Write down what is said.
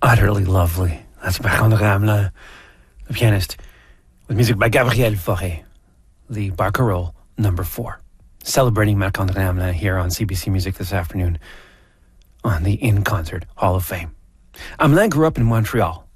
Utterly lovely. That's Marc-André Hamelin, the pianist, with music by Gabriel Fauré, the Barcarolle number 4. Celebrating Marc-André Hamelin here on CBC Music this afternoon on the In Concert Hall of Fame. Hamelin grew up in Montreal.